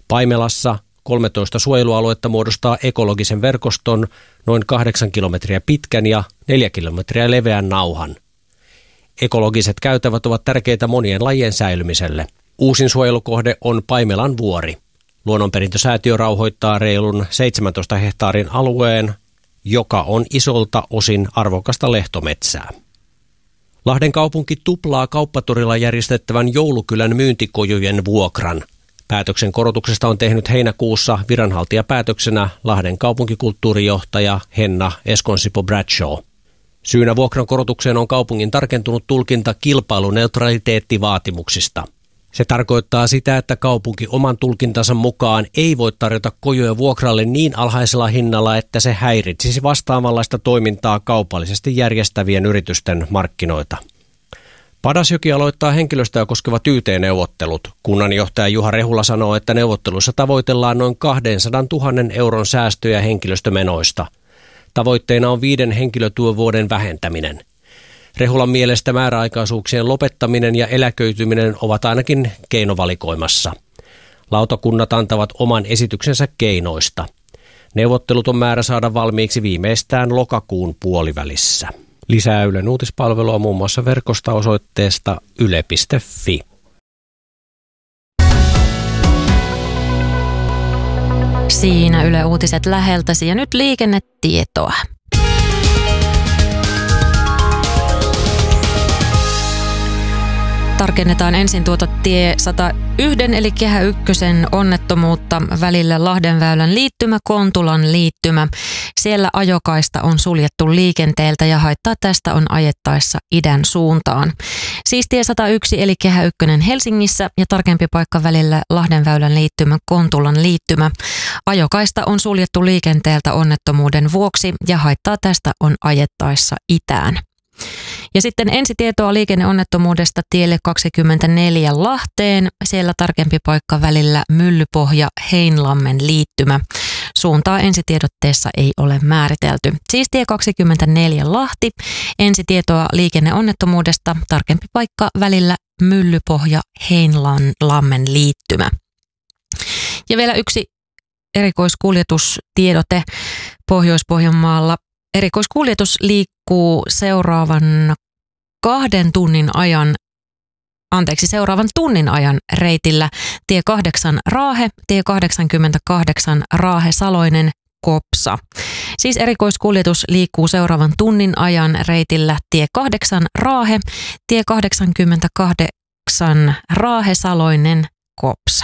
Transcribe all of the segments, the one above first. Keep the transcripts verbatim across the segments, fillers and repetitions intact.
Paimelassa kolmetoista suojelualuetta muodostaa ekologisen verkoston noin kahdeksan kilometriä pitkän ja neljä kilometriä leveän nauhan. Ekologiset käytävät ovat tärkeitä monien lajien säilymiselle. Uusin suojelukohde on Paimelan vuori. Luonnonperintösäätiö rauhoittaa reilun seitsemäntoista hehtaarin alueen, joka on isolta osin arvokasta lehtometsää. Lahden kaupunki tuplaa kauppatorilla järjestettävän joulukylän myyntikojujen vuokran. Päätöksen korotuksesta on tehnyt heinäkuussa viranhaltijapäätöksenä Lahden kaupunkikulttuurijohtaja Henna Eskonsipo Bradshaw. Syynä vuokran korotukseen on kaupungin tarkentunut tulkinta kilpailuneutraliteettivaatimuksista. Se tarkoittaa sitä, että kaupunki oman tulkintansa mukaan ei voi tarjota kojuja vuokralle niin alhaisella hinnalla, että se häiritsisi vastaavanlaista toimintaa kaupallisesti järjestävien yritysten markkinoita. Padasjoki aloittaa henkilöstöä koskevat Y T-neuvottelut. Kunnanjohtaja Juha Rehula sanoo, että neuvotteluissa tavoitellaan noin kaksisataa tuhatta euron säästöjä henkilöstömenoista. Tavoitteena on viiden henkilötyövuoden vähentäminen. Rehulan mielestä määräaikaisuuksien lopettaminen ja eläköityminen ovat ainakin keinovalikoimassa. Lautakunnat antavat oman esityksensä keinoista. Neuvottelut on määrä saada valmiiksi viimeistään lokakuun puolivälissä. Lisää Ylen uutispalvelua muun muassa verkosta osoitteesta yle piste fi. Siinä Yle Uutiset läheltäsi ja nyt liikennetietoa. Tarkennetaan ensin tuota tie sata yksi eli Kehä ykkösen onnettomuutta välillä Lahdenväylän liittymä, Kontulan liittymä. Siellä ajokaista on suljettu liikenteeltä ja haittaa tästä on ajettaessa idän suuntaan. Siis tie sata yksi eli Kehä ykkönen Helsingissä ja tarkempi paikka välillä Lahdenväylän liittymä, Kontulan liittymä. Ajokaista on suljettu liikenteeltä onnettomuuden vuoksi ja haittaa tästä on ajettaessa itään. Ja sitten ensitietoa liikenneonnettomuudesta tielle kaksikymmentäneljä Lahteen. Siellä tarkempi paikka välillä Myllypohja-Heinlammen liittymä. Suuntaa ensitiedotteessa ei ole määritelty. Siis tie kaksikymmentäneljä Lahti. Ensitietoa liikenneonnettomuudesta. Tarkempi paikka välillä Myllypohja-Heinlammen liittymä. Ja vielä yksi erikoiskuljetustiedote Pohjois-Pohjanmaalla. Erikoiskuljetus liikkuu seuraavan kahden tunnin ajan, anteeksi seuraavan tunnin ajan reitillä tie kahdeksan Raahe, tie kahdeksankymmentäkahdeksan Raahe Saloinen Kopsa. Siis erikoiskuljetus liikkuu seuraavan tunnin ajan reitillä tie kahdeksan Raahe, tie kahdeksankymmentäkahdeksan Raahe Saloinen Kopsa.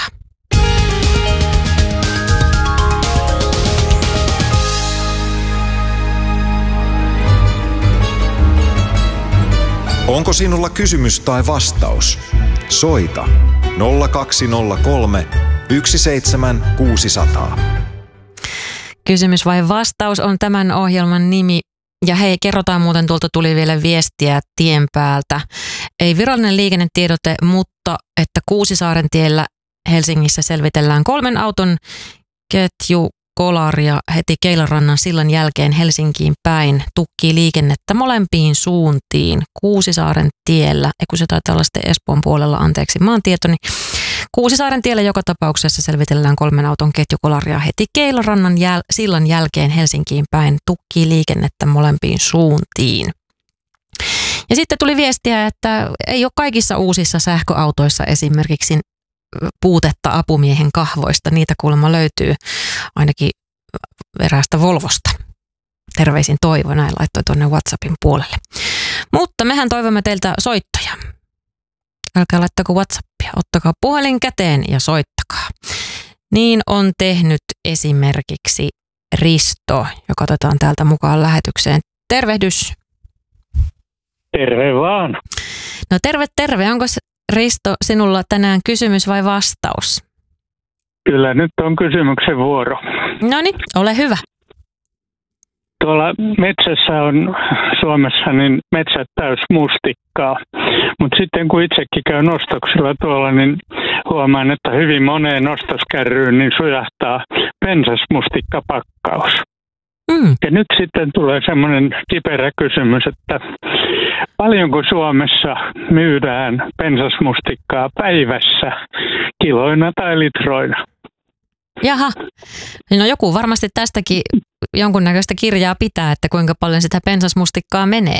Onko sinulla kysymys tai vastaus? Soita nolla kaksi nolla kolme yksi seitsemän kuusi nolla nolla. Kysymys vai vastaus on tämän ohjelman nimi. Ja hei, kerrotaan muuten, tuolta tuli vielä viestiä tien päältä. Ei virallinen liikennetiedote, mutta että Kuusisaaren tiellä Helsingissä selvitellään kolmen auton ketju kolaria heti Keilarannan sillan jälkeen Helsinkiin päin tukkii liikennettä molempiin suuntiin Kuusisaaren tiellä, ei kun se taitaa olla sitten Espoon puolella, anteeksi maantietoni. Kuusisaaren tiellä joka tapauksessa selvitellään kolmen auton ketjukolaria heti Keilarannan jäl- sillan jälkeen Helsinkiin päin tukkii liikennettä molempiin suuntiin. Ja sitten tuli viestiä, että ei ole kaikissa uusissa sähköautoissa esimerkiksi puutetta apumiehen kahvoista. Niitä kuulemma löytyy ainakin eräästä Volvosta. Terveisin Toivo, näin laittoi tuonne WhatsAppin puolelle. Mutta mehän toivomme teiltä soittoja. Älkää laittako WhatsAppia, ottakaa puhelin käteen ja soittakaa. Niin on tehnyt esimerkiksi Risto, joka otetaan täältä mukaan lähetykseen. Tervehdys. Terve vaan. No terve, terve. Onko Risto sinulla tänään kysymys vai vastaus? Kyllä nyt on kysymyksen vuoro. Noniin, ole hyvä. Tuolla metsässä on Suomessa niin metsät täys mustikkaa, mutta sitten kun itsekin käy nostoksilla tuolla, niin huomaan, että hyvin moneen nostoskärryyn niin sujahtaa pensasmustikkapakkaus. Mm. Ja nyt sitten tulee semmoinen kiperä kysymys, että paljonko Suomessa myydään pensasmustikkaa päivässä, kiloina tai litroina? Jaha, no joku varmasti tästäkin jonkunnäköistä kirjaa pitää, että kuinka paljon sitä pensasmustikkaa menee.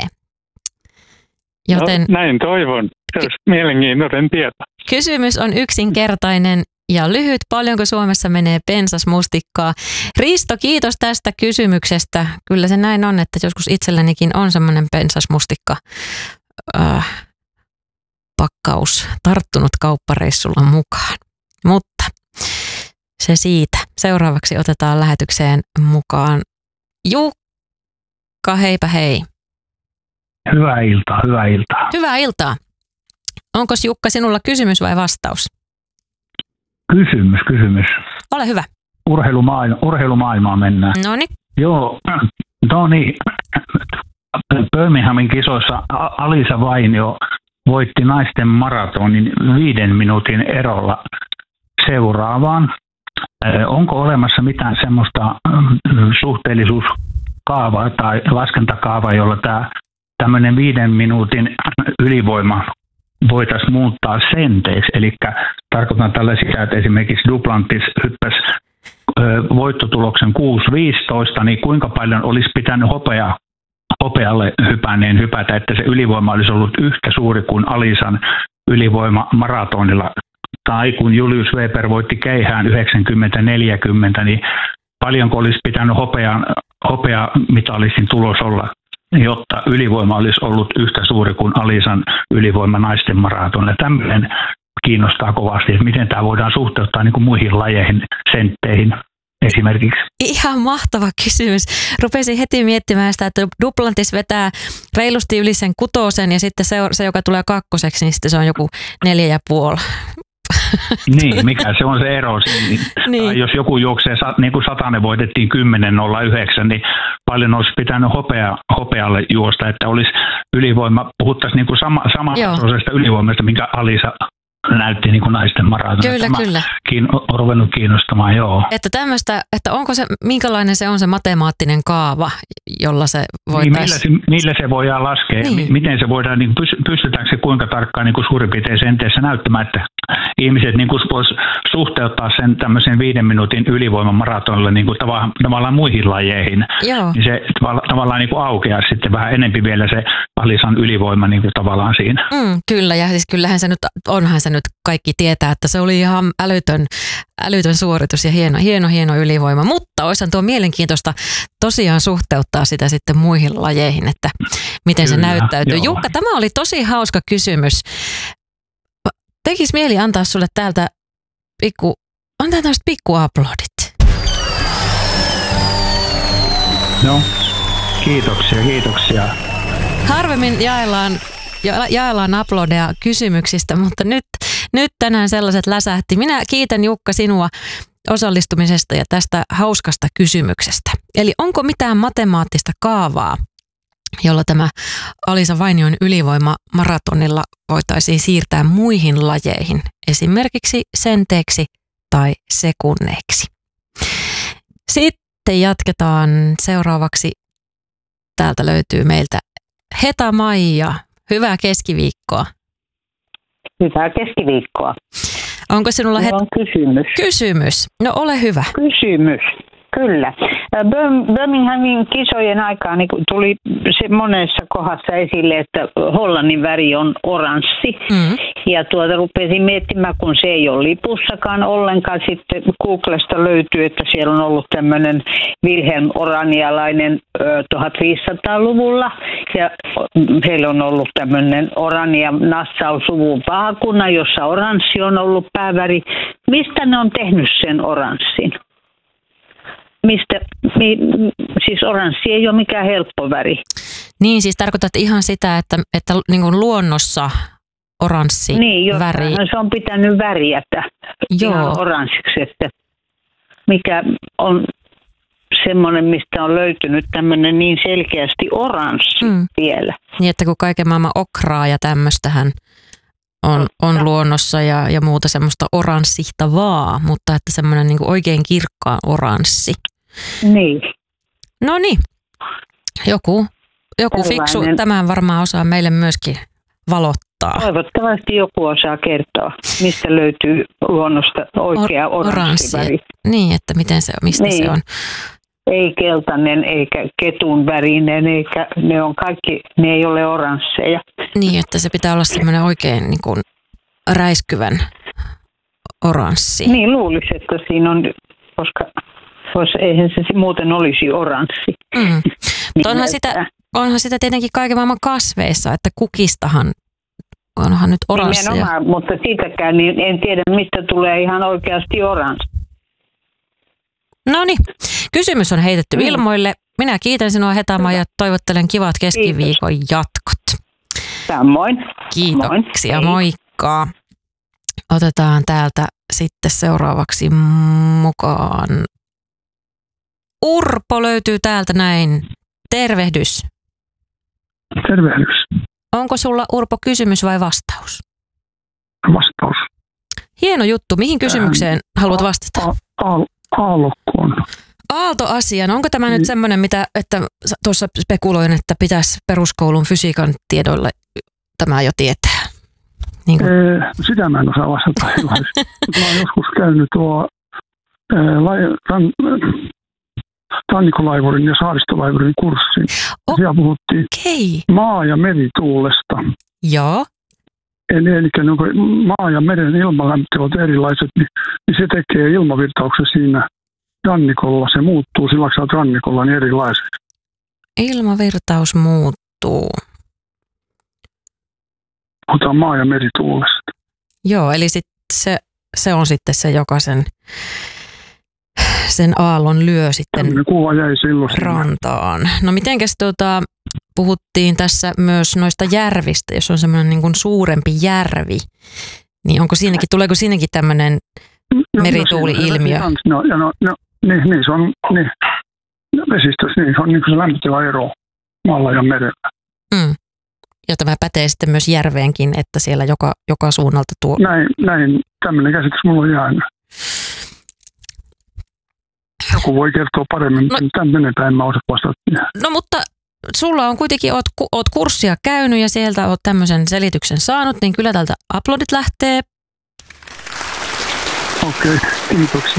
Joten no, näin toivon. Se olisi mielenkiintoinen tieto. Kysymys on yksinkertainen ja lyhyt. Paljonko Suomessa menee pensasmustikkaa? Risto, kiitos tästä kysymyksestä. Kyllä se näin on, että joskus itsellänikin on semmoinen pensasmustikka äh, pakkaus tarttunut kauppareissulla mukaan. Mutta se siitä. Seuraavaksi otetaan lähetykseen mukaan Jukka, heipä hei. Hyvää iltaa, hyvää iltaa. Hyvää iltaa. Onko Jukka sinulla kysymys vai vastaus? Kysymys, kysymys. Ole hyvä. Urheilumaailma, urheilumaailmaa mennään. Noniin. Joo, no niin. Birminghamin kisoissa Alisa Vainio voitti naisten maratonin viiden minuutin erolla seuraavaan. Onko olemassa mitään semmoista suhteellisuuskaavaa tai laskentakaavaa, jolla tämä tämmöinen viiden minuutin ylivoima voitaisiin muuttaa senteiksi? Eli tarkoitan tällä sitä, että esimerkiksi Duplantis hyppäsi voittotuloksen kuusi viisitoista, niin kuinka paljon olisi pitänyt hopea, hopealle hypänneen hypätä, että se ylivoima olisi ollut yhtä suuri kuin Alisan ylivoima maratonilla. Tai kun Julius Weber voitti keihään yhdeksänkymmentä neljäkymmentä, niin paljonko olisi pitänyt hopean, hopeamitalistin tulos olla, jotta ylivoima olisi ollut yhtä suuri kuin Alisan ylivoima naisten maratonilla. Tämmöinen kiinnostaa kovasti, että miten tämä voidaan suhteuttaa niin kuin muihin lajeihin, sentteihin esimerkiksi. Ihan mahtava kysymys. Rupesin heti miettimään sitä, että Duplantis vetää reilusti yli sen kutosen ja sitten se, se joka tulee kakkoseksi, niin sitten se on joku neljä ja puoli. Niin, mikä se on se ero? Niin. Jos joku juoksee, niin kuin satanen voitettiin kymmenen nolla yhdeksän, niin paljon olisi pitänyt hopea, hopealle juosta, että olisi ylivoima, puhuttaisiin niin kuin sama, samantasoisesta ylivoimasta, minkä Alisa näytti niin kuin naisten maraton. Kyllä, Tämä kyllä. On ruvennut kiinnostamaan, joo. Että tämmöistä, että onko se, minkälainen se on se matemaattinen kaava, jolla se voitaisiin... Niin, millä, se, millä se voidaan laskea, niin. Miten se voidaan, niin pystytäänkö se kuinka tarkkaan niin kuin suurin piirtein senteessä näyttämään, että ihmiset niin voisivat suhteuttaa sen tämmöisen viiden minuutin ylivoiman maratonille niin kuin tavallaan, tavallaan muihin lajeihin. Joo. Niin se tavallaan niin kuin aukeaa sitten vähän enempi vielä se Alisan ylivoima niin kuin tavallaan siinä. Mm, kyllä, ja siis kyllähän se nyt, onhan se nyt kaikki tietää, että se oli ihan älytön, älytön suoritus ja hieno, hieno, hieno ylivoima. Mutta olisihan tuo mielenkiintoista tosiaan suhteuttaa sitä sitten muihin lajeihin, että miten kyllä, se näyttäytyy. Joo. Jukka, tämä oli tosi hauska kysymys. Tekisi mieli antaa sulle täältä pikku, antaa tämmöiset pikku aplodit. No, kiitoksia, kiitoksia. Harvemmin jaellaan, jaellaan aplodeja kysymyksistä, mutta nyt, nyt tänään sellaiset läsähti. Minä kiitän Jukka sinua osallistumisesta ja tästä hauskasta kysymyksestä. Eli onko mitään matemaattista kaavaa, jolla tämä Alisa Vainion ylivoima maratonilla voitaisiin siirtää muihin lajeihin, esimerkiksi senteeksi tai sekunneiksi. Sitten jatketaan seuraavaksi. Täältä löytyy meiltä Heta Maija. Hyvää keskiviikkoa. Hyvää keskiviikkoa. Onko sinulla Heta... on kysymys? Kysymys. No ole hyvä. Kysymys. Kyllä. Birminghamin kisojen aikaan niin tuli se monessa kohdassa esille, että Hollannin väri on oranssi. Mm. Ja tuota rupesin miettimään, kun se ei ole lipussakaan ollenkaan. Sitten Googlesta löytyy, että siellä on ollut tämmöinen Wilhelm Oranialainen tuhatviisisataaluvulla. Ja heillä on ollut tämmöinen Orania Nassau-suvun vaakunna, jossa oranssi on ollut pääväri. Mistä ne on tehnyt sen oranssin? Mistä, mi, siis oranssi ei ole mikään helppo väri. Niin, siis tarkoitat ihan sitä, että, että niin kuin luonnossa oranssi niin, väri. Niin, se on pitänyt värjätä ihan oranssiksi, että mikä on semmoinen, mistä on löytynyt tämmöinen niin selkeästi oranssi mm. vielä. Niin, että kun kaiken maailman okraa ja tämmöistähän on, on luonnossa ja, ja muuta semmoista oranssihtavaa, mutta että semmoinen niin kuin oikein kirkkaan oranssi. Niin. No niin, joku, joku fiksu tämän varmaan osaa meille myöskin valottaa. vastaa. Toivottavasti joku osaa kertoa, mistä löytyy luonnosta oikea Or- oranssiväri. Niin, että miten se, mistä niin. se on. Ei keltainen eikä ketun värinen, eikä ne on kaikki, ne ei ole oransseja. Niin, että se pitää olla semmoinen oikein niin kuin räiskyvän oranssi. Niin, luulisi, että siinä on, koska, koska eihän se muuten olisi oranssi. Mm. Niin onhan, sitä, onhan sitä tietenkin kaiken maailman kasveissa, että kukistahan onhan nyt oranssia. Nimenomaan, mutta siitäkään niin en tiedä, mistä tulee ihan oikeasti oranssi. No niin, kysymys on heitetty mm. ilmoille. Minä kiitän sinua, Hetama, ja toivottelen kivat keskiviikon Kiitos. jatkot. Samoin. Kiitoksia, Moi. moikka. Otetaan täältä sitten seuraavaksi mukaan. Urpo löytyy täältä näin. Tervehdys. Tervehdys. Onko sulla, Urpo, kysymys vai vastaus? Vastaus. Hieno juttu. Mihin kysymykseen ähm, haluat vastata? A- a- aallokkoon. Aaltoasian. Onko tämä nyt semmoinen, mitä että tuossa spekuloin, että pitäisi peruskoulun fysiikan tiedoille tämä jo tietää? Niin kuin... ee, sitä mä en osaa vastata. Mä oon joskus käynyt tuo ee, lai, ran, rannikkolaivurin ja saaristolaivurin kurssin. Oh. Siellä puhuttiin okay. maa- ja merituulesta. Joo. Eli, eli maa- ja meren ilmalämpötilat ovat erilaiset, niin, niin se tekee ilmavirtauksen siinä rannikolla. Se muuttuu sillä lailla, että rannikolla niin erilaiset. Ilmavirtaus muuttuu. Puhutaan maa- ja merituulesta. Joo, eli sit se, se on sitten se, joka sen, sen aallon lyö sitten kuva jäi silloin rantaan. No mitenkäs tuota, puhuttiin tässä myös noista järvistä, jos on semmoinen niin kuin suurempi järvi, niin onko siinäkin, tuleeko siinäkin tämmöinen no, merituuli-ilmiö? No, no, no, no, no niin, niin, se on niin, vesistössä, niin se on niin kuin se lämpötilaero maalla ja merellä. Mm. Ja tämä pätee sitten myös järveenkin, että siellä joka, joka suunnalta tuo... Näin, näin tämmöinen käsitys mulla on jäänyt. Joku voi kertoa paremmin, no, mutta tämän enempää en mä osaa vastata. No mutta sulla on kuitenkin, oot, oot kurssia käynyt ja sieltä oot tämmöisen selityksen saanut, niin kyllä täältä aplodit lähtee. Okei, okay, kiitoksia.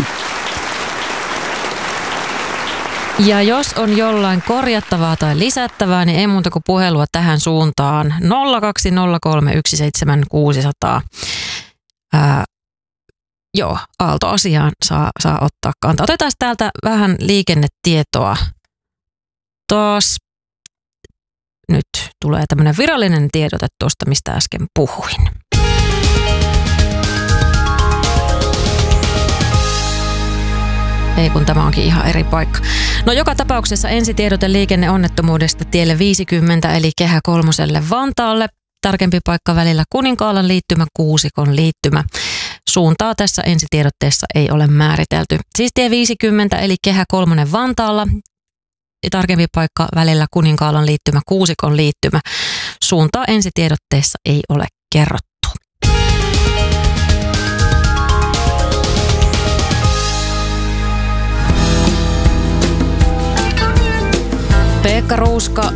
Ja jos on jollain korjattavaa tai lisättävää, niin ei muuta kuin puhelua tähän suuntaan nolla kaksi nolla kolme yksi seitsemän kuusi nolla nolla. Ää, joo, aaltoasiaan saa, saa ottaa kantaa. Otetaan täältä vähän liikennetietoa. Taas nyt tulee tämmöinen virallinen tiedote tuosta, mistä äsken puhuin. Ei kun tämä onkin ihan eri paikka. No joka tapauksessa ensitiedote liikenneonnettomuudesta tielle viisikymmentä eli Kehä kolmoselle Vantaalle. Tarkempi paikka välillä Kuninkaalan liittymä, Kuusikon liittymä. Suuntaa tässä ensitiedotteessa ei ole määritelty. Siis tie viisikymmentä eli Kehä kolmonen Vantaalla. Ja tarkempi paikka välillä Kuninkaalan liittymä, Kuusikon liittymä. Suuntaa ensitiedotteessa ei ole kerrottu. Pekka Ruuska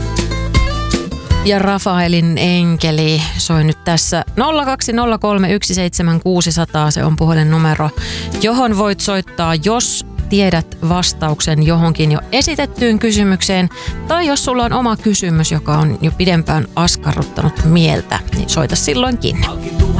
ja Rafaelin enkeli soi nyt tässä nolla kaksi nolla kolme yksi seitsemän kuusi nolla nolla. Se on puhelinnumero, johon voit soittaa, jos tiedät vastauksen johonkin jo esitettyyn kysymykseen. Tai jos sulla on oma kysymys, joka on jo pidempään askarruttanut mieltä, niin soita silloinkin.